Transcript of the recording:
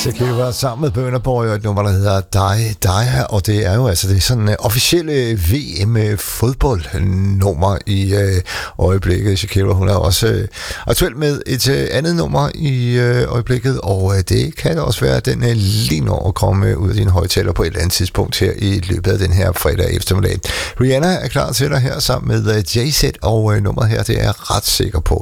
Shakira sammen med Burna Boy og et nummer, der hedder Die, og det er jo altså det sådan officielle VM-fodboldnummer i øjeblikket. Shakira, hun er også aktuel med et andet nummer i øjeblikket, og det kan også være, at den lige når at komme ud af dine højtaler på et eller andet tidspunkt her i løbet af den her fredag eftermiddag. Rihanna er klar til dig her sammen med Jay-Z, og nummeret her, det er jeg ret sikker på,